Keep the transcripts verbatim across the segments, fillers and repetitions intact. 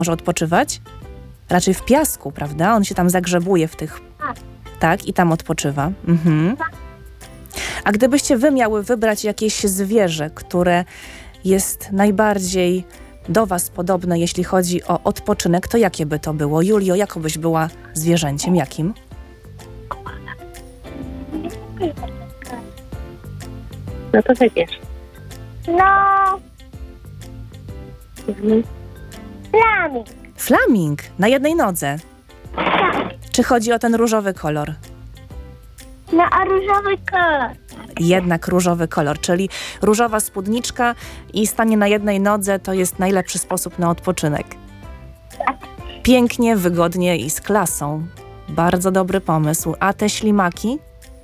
może odpoczywać? Raczej w piasku, prawda? On się tam zagrzebuje w tych... Tak. Tak, i tam odpoczywa. Mhm. A gdybyście wy miały wybrać jakieś zwierzę, które jest najbardziej do was podobne, jeśli chodzi o odpoczynek, to jakie by to było? Julio, jaką byś była zwierzęciem? Jakim? No to wybierz. No, Mhm. flaming. Flaming na jednej nodze. Tak. Czy chodzi o ten różowy kolor? No, a różowy kolor. Jednak różowy kolor, czyli różowa spódniczka i stanie na jednej nodze to jest najlepszy sposób na odpoczynek. Pięknie, wygodnie i z klasą. Bardzo dobry pomysł. A te ślimaki?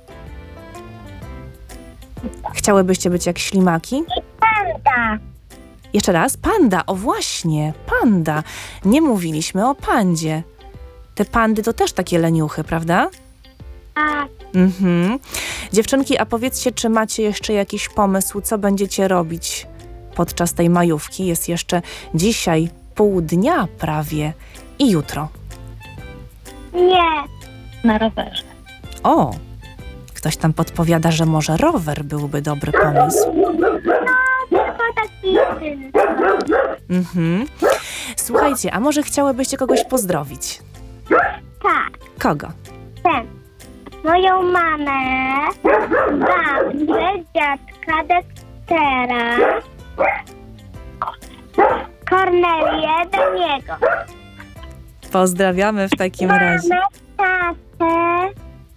Chciałybyście być jak ślimaki? Panda. Jeszcze raz, panda, o właśnie, panda. Nie mówiliśmy o pandzie. Te pandy to też takie leniuchy, prawda? Tak. Mhm. Dziewczynki, a powiedzcie, czy macie jeszcze jakiś pomysł, co będziecie robić podczas tej majówki? Jest jeszcze dzisiaj pół dnia prawie i jutro. Nie. Na rowerze. O, ktoś tam podpowiada, że może rower byłby dobry pomysł. Tylko taki jeden. Mhm. Słuchajcie, a może chciałybyście kogoś pozdrowić? Tak. Kogo? Ten. Moją mamę, babcię, dziadka, Dextera, Kornelię, Daniego. Pozdrawiamy w takim razie. Mamę, tatę,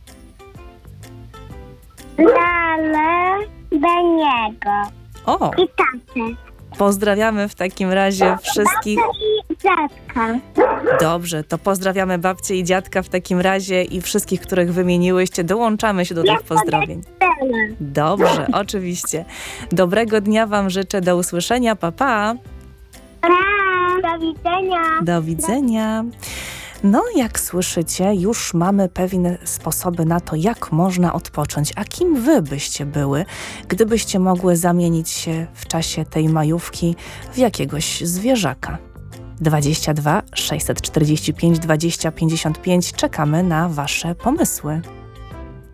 Lalę, Daniego O, i tatę. pozdrawiamy w takim razie wszystkich. Babcię i dziadka. Dobrze, to pozdrawiamy babcię i dziadka w takim razie i wszystkich, których wymieniłyście. Dołączamy się do tych pozdrowień. Dobrze, oczywiście. Dobrego dnia wam życzę, do usłyszenia, pa pa. Do widzenia. Do widzenia. No, jak słyszycie, już mamy pewne sposoby na to, jak można odpocząć. A kim wy byście były, gdybyście mogły zamienić się w czasie tej majówki w jakiegoś zwierzaka? dwadzieścia dwa sześćset czterdzieści pięć dwadzieścia pięćdziesiąt pięć. Czekamy na wasze pomysły.